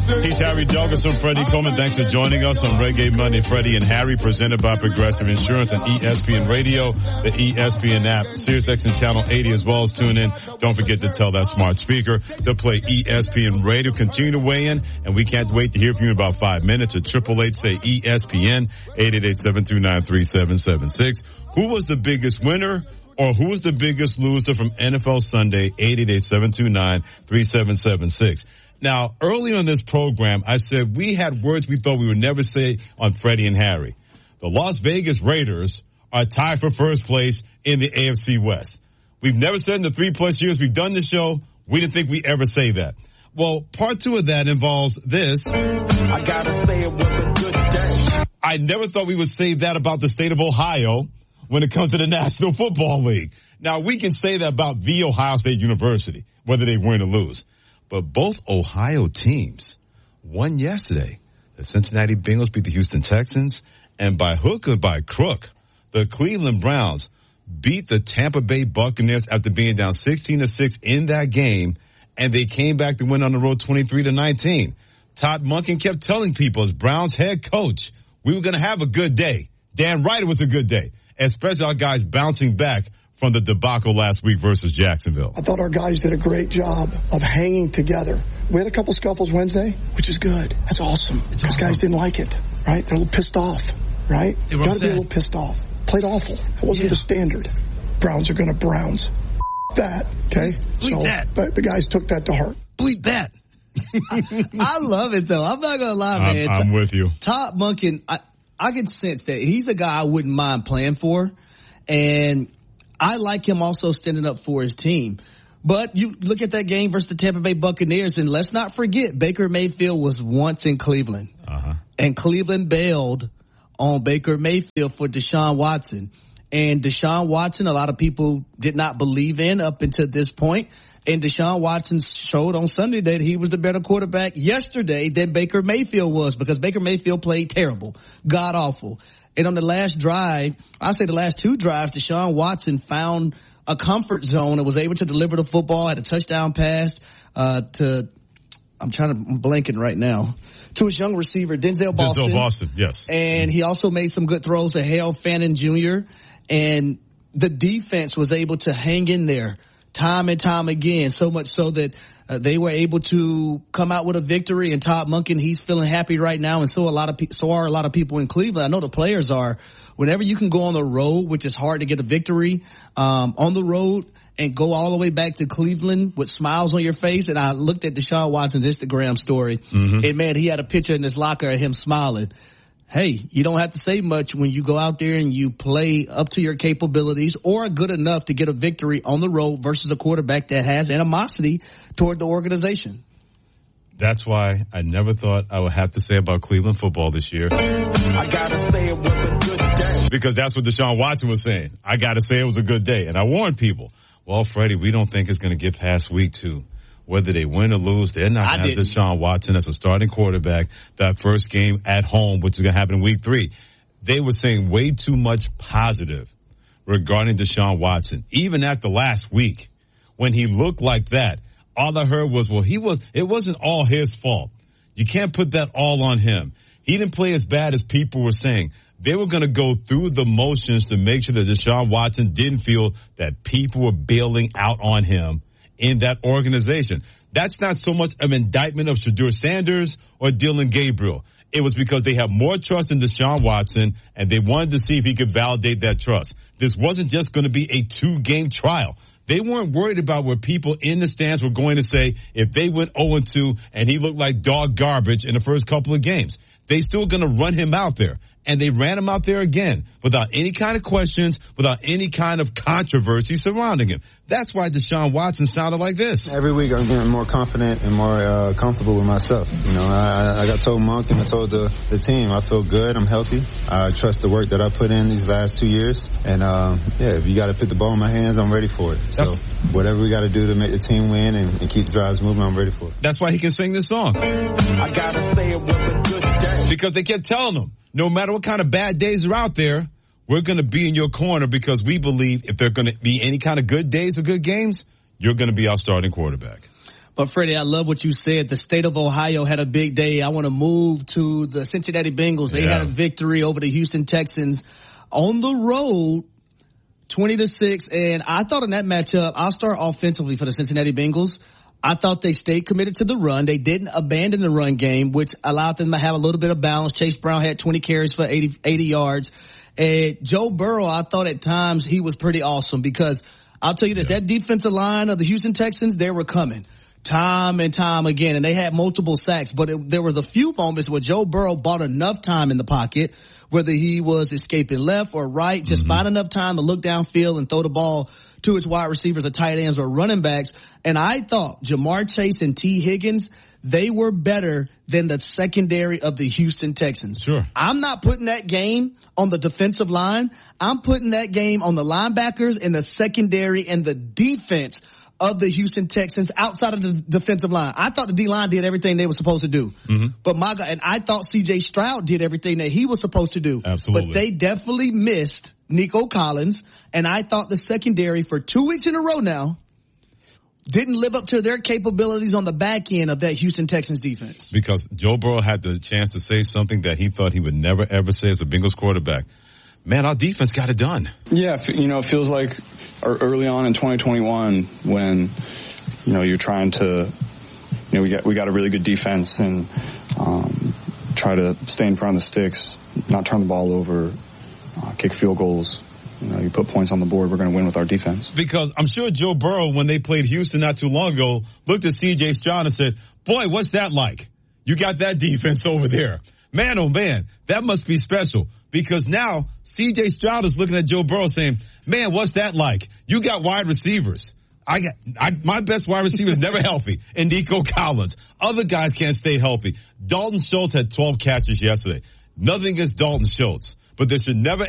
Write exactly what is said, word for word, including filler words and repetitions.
He's Harry Douglas and Freddie Coleman. Thanks for joining us on Reggae Monday. Freddie and Harry, presented by Progressive Insurance on E S P N Radio, the E S P N app, SiriusXM Channel eighty, as well as tune in. Don't forget to tell that smart speaker to play E S P N Radio. Continue to weigh in, and we can't wait to hear from you in about five minutes at triple eight say E S P N, eight eight eight, seven two nine, three seven seven six. Who was the biggest winner? Or who was the biggest loser from N F L Sunday, eight eight eight, seven two nine, three seven seven six. Now, early on this program, I said we had words we thought we would never say on Freddie and Harry. The Las Vegas Raiders are tied for first place in the A F C West. We've never said in the three-plus years we've done this show, we didn't think we'd ever say that. Well, part two of that involves this. I gotta say it was a good day. I never thought we would say that about the state of Ohio when it comes to the National Football League. Now, we can say that about the Ohio State University, whether they win or lose. But both Ohio teams won yesterday. The Cincinnati Bengals beat the Houston Texans, and by hook or by crook, the Cleveland Browns beat the Tampa Bay Buccaneers after being down sixteen to six in that game, and they came back to win on the road twenty-three to nineteen. Todd Monken kept telling people, as Browns head coach, we were going to have a good day. Damn right it was a good day. Especially our guys bouncing back from the debacle last week versus Jacksonville. I thought our guys did a great job of hanging together. We had a couple scuffles Wednesday, which is good. That's awesome. These awesome. Guys didn't like it, right? They're a little pissed off, right? They were Got to upset. be a little pissed off. Played awful. It wasn't yeah. the standard. Browns are going to Browns. That, okay? Bleep so, that. But the guys took that to heart. Bleep that. I, I love it, though. I'm not going to lie, I'm, man. I'm with you. Todd Monken, I, I can sense that he's a guy I wouldn't mind playing for. And I like him also standing up for his team. But you look at that game versus the Tampa Bay Buccaneers, and let's not forget Baker Mayfield was once in Cleveland. Uh-huh. And Cleveland bailed on Baker Mayfield for Deshaun Watson. And Deshaun Watson, a lot of people did not believe in up until this point. And Deshaun Watson showed on Sunday that he was the better quarterback yesterday than Baker Mayfield was, because Baker Mayfield played terrible, god awful. And on the last drive, I say the last two drives, Deshaun Watson found a comfort zone and was able to deliver the football, had a touchdown pass uh, to, I'm trying to, I'm blanking right now, to his young receiver, Denzel Boston. Denzel Boston, yes. And he also made some good throws to Hale Fannin Junior And the defense was able to hang in there time and time again, so much so that uh, they were able to come out with a victory. And Todd Monken, he's feeling happy right now, and so a lot of pe- so are a lot of people in Cleveland. I know the players are. Whenever you can go on the road, which is hard to get a victory um, on the road, and go all the way back to Cleveland with smiles on your face. And I looked at Deshaun Watson's Instagram story, mm-hmm. and man, he had a picture in his locker of him smiling. Hey, you don't have to say much when you go out there and you play up to your capabilities or good enough to get a victory on the road versus a quarterback that has animosity toward the organization. That's why I never thought I would have to say about Cleveland football this year. I gotta say it was a good day. Because that's what Deshaun Watson was saying. I gotta say it was a good day. And I warned people, well, Freddie, we don't think it's going to get past week two. Whether they win or lose, they're not going to have Deshaun Watson as a starting quarterback that first game at home, which is going to happen in week three. They were saying way too much positive regarding Deshaun Watson. Even at the last week, when he looked like that, all I heard was, well, he was, it wasn't all his fault. You can't put that all on him. He didn't play as bad as people were saying. They were going to go through the motions to make sure that Deshaun Watson didn't feel that people were bailing out on him in that organization. That's not so much an indictment of Shadur Sanders or Dylan Gabriel. It was because they have more trust in Deshaun Watson, and they wanted to see if he could validate that trust. This wasn't just going to be a two-game trial. They weren't worried about what people in the stands were going to say if they went oh and two and he looked like dog garbage in the first couple of games. They still going to run him out there. And they ran him out there again without any kind of questions, without any kind of controversy surrounding him. That's why Deshaun Watson sounded like this. Every week I'm getting more confident and more uh, comfortable with myself. You know, I, I got told Monk and I told the, the team I feel good, I'm healthy. I trust the work that I put in these last two years. And, uh, yeah, if you got to put the ball in my hands, I'm ready for it. So That's, whatever we got to do to make the team win and, and keep the drives moving, I'm ready for it. That's why he can sing this song. I got to say it was a good day. Because they kept telling him, no matter what kind of bad days are out there, we're going to be in your corner because we believe if there are going to be any kind of good days or good games, you're going to be our starting quarterback. But Freddie, I love what you said. The state of Ohio had a big day. I want to move to the Cincinnati Bengals. They yeah. had a victory over the Houston Texans on the road, twenty to six. And I thought in that matchup, I'll start offensively for the Cincinnati Bengals. I thought they stayed committed to the run. They didn't abandon the run game, which allowed them to have a little bit of balance. Chase Brown had twenty carries for eighty, eighty yards. And Joe Burrow, I thought at times he was pretty awesome because I'll tell you this, yeah. that defensive line of the Houston Texans, they were coming time and time again, and they had multiple sacks. But it, there was a few moments where Joe Burrow bought enough time in the pocket, whether he was escaping left or right, just mm-hmm. find enough time to look downfield and throw the ball to his wide receivers or tight ends or running backs. And I thought Jamar Chase and T. Higgins, they were better than the secondary of the Houston Texans. Sure. I'm not putting that game on the defensive line. I'm putting that game on the linebackers and the secondary and the defense of the Houston Texans outside of the defensive line. I thought the D-line did everything they were supposed to do. Mm-hmm. But my God, and I thought C J Stroud did everything that he was supposed to do. Absolutely. But they definitely missed Nico Collins, and I thought the secondary for two weeks in a row now didn't live up to their capabilities on the back end of that Houston Texans defense. Because Joe Burrow had the chance to say something that he thought he would never, ever say as a Bengals quarterback. Man, our defense got it done. Yeah, you know, it feels like early on in twenty twenty-one when, you know, you're trying to, you know, we got we got a really good defense and um, try to stay in front of the sticks, not turn the ball over, uh, kick field goals. You know, you put points on the board, we're going to win with our defense. Because I'm sure Joe Burrow, when they played Houston not too long ago, looked at C J Stroud and said, boy, what's that like? You got that defense over there. Man, oh man, that must be special. Because now C J Stroud is looking at Joe Burrow saying, man, what's that like? You got wide receivers. I got, I, my best wide receiver is never healthy. And Nico Collins. Other guys can't stay healthy. Dalton Schultz had twelve catches yesterday. Nothing against Dalton Schultz. But there should never